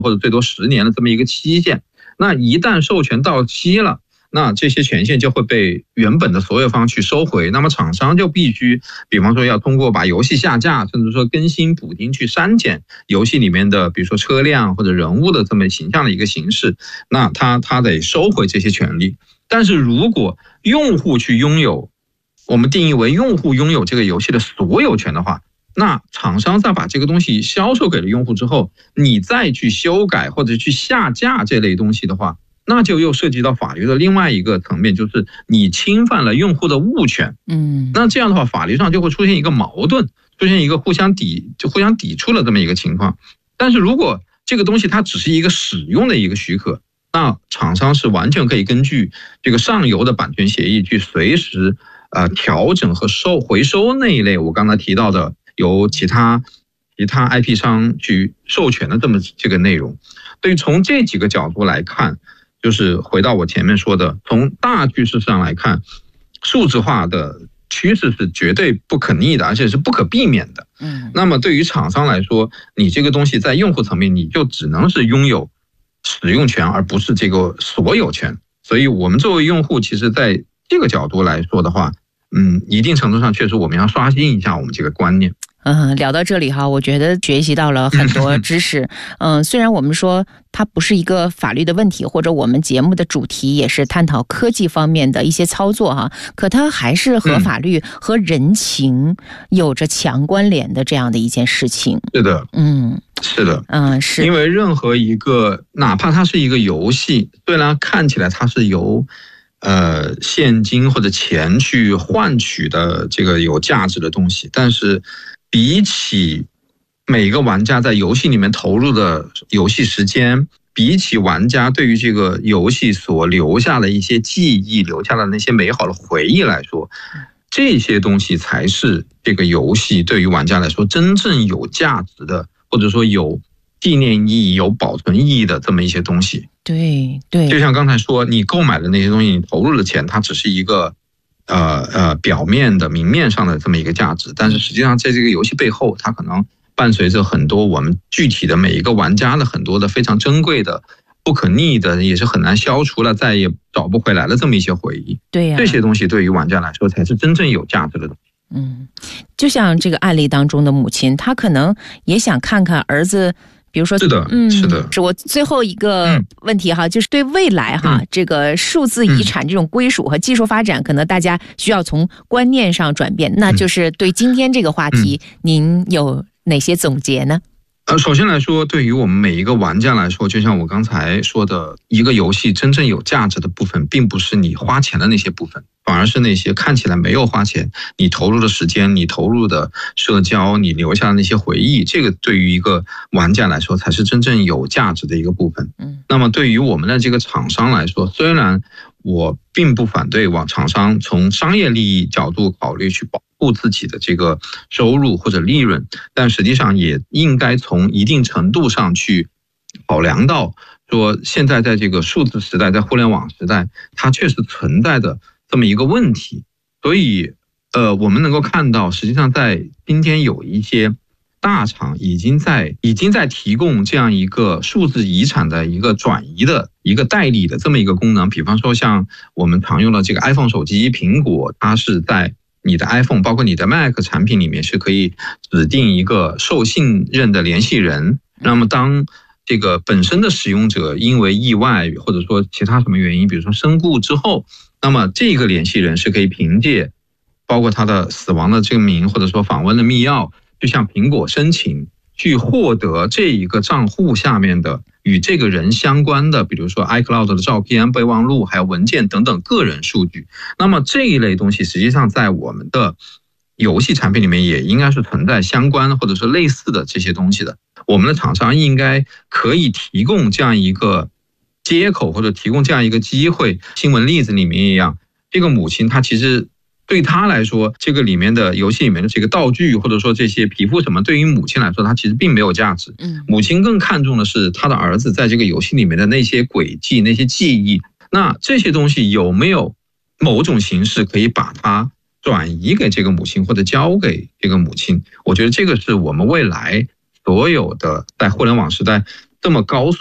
或者最多10年的这么一个期限。那一旦授权到期了，那这些权限就会被原本的所有方去收回，那么厂商就必须比方说要通过把游戏下架，甚至说更新补丁去删减游戏里面的比如说车辆或者人物的这么形象的一个形式，那他得收回这些权利。但是如果用户去拥有，我们定义为用户拥有这个游戏的所有权的话，那厂商在把这个东西销售给了用户之后，你再去修改或者去下架这类东西的话，那就又涉及到法律的另外一个层面，就是你侵犯了用户的物权。那这样的话，法律上就会出现一个矛盾，出现一个互相抵触的这么一个情况。但是如果这个东西它只是一个使用的一个许可，那厂商是完全可以根据这个上游的版权协议去随时调整和回收那一类我刚才提到的由其他 IP 商去授权的这个内容。所以从这几个角度来看，就是回到我前面说的，从大趋势上来看，数字化的趋势是绝对不可逆的，而且是不可避免的。那么对于厂商来说，你这个东西在用户层面你就只能是拥有使用权，而不是这个所有权。所以我们作为用户，其实在这个角度来说的话，一定程度上确实我们要刷新一下我们这个观念。 聊到这里哈，我觉得学习到了很多知识。虽然我们说它不是一个法律的问题，或者我们节目的主题也是探讨科技方面的一些操作哈，可它还是和法律和人情有着强关联的这样的一件事情。 是的，是的， 是因为任何一个，哪怕它是一个游戏，虽然看起来它是由现金或者钱去换取的这个有价值的东西，但是比起每个玩家在游戏里面投入的游戏时间，比起玩家对于这个游戏所留下的一些记忆，留下的那些美好的回忆来说，这些东西才是这个游戏对于玩家来说真正有价值的，或者说有纪念意义、有保存意义的这么一些东西。 对， 就像刚才说，你购买的那些东西，你投入的钱，它只是一个表面的明面上的这么一个价值，但是实际上在这个游戏背后，它可能伴随着很多我们具体的每一个玩家的很多的非常珍贵的、不可逆的，也是很难消除了、再也找不回来的这么一些回忆。 对呀， 这些东西对于玩家来说才是真正有价值的东西。 就像这个案例当中的母亲，她可能也想看看儿子。比如说， 是的，是的。 是我最后一个问题哈，就是对未来哈，这个数字遗产这种归属和技术发展，可能大家需要从观念上转变。那就是对今天这个话题，您有哪些总结呢？ 首先来说，对于我们每一个玩家来说，就像我刚才说的，一个游戏真正有价值的部分，并不是你花钱的那些部分，反而是那些看起来没有花钱，你投入的时间，你投入的社交，你留下的那些回忆，这个对于一个玩家来说，才是真正有价值的一个部分。那么对于我们的这个厂商来说，虽然我并不反对往厂商从商业利益角度考虑去保护自己的这个收入或者利润，但实际上也应该从一定程度上去考量到说，现在在这个数字时代，在互联网时代，它确实存在的这么一个问题。所以我们能够看到，实际上在今天有一些大厂已经在提供这样一个数字遗产的一个转移的一个代理的这么一个功能。比方说像我们常用的这个 iPhone 手机，苹果它是在你的 iPhone 包括你的 Mac 产品里面是可以指定一个受信任的联系人，那么当这个本身的使用者因为意外或者说其他什么原因，比如说身故之后，那么这个联系人是可以凭借包括他的死亡的证明或者说访问的密钥，就向苹果申请去获得这一个账户下面的与这个人相关的，比如说 iCloud 的照片、备忘录还有文件等等个人数据。那么这一类东西实际上在我们的游戏产品里面也应该是存在相关或者是类似的这些东西的。我们的厂商应该可以提供这样一个接口或者提供这样一个机会。新闻例子里面一样，这个母亲她其实对他来说，这个里面的游戏里面的这个道具或者说这些皮肤什么，对于母亲来说它其实并没有价值。母亲更看重的是他的儿子在这个游戏里面的那些轨迹、那些记忆。那这些东西有没有某种形式可以把它转移给这个母亲或者交给这个母亲？我觉得这个是我们未来所有的在互联网时代这么高